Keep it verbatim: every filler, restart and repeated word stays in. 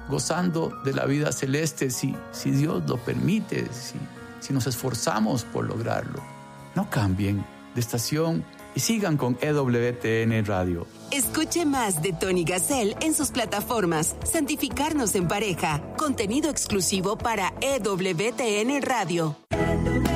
gozando de la vida celeste si, si Dios lo permite, si, si nos esforzamos por lograrlo. No cambien de estación y sigan con E W T N Radio. Escuche más de Tony Gassel en sus plataformas Santificarnos en Pareja, contenido exclusivo para E W T N Radio.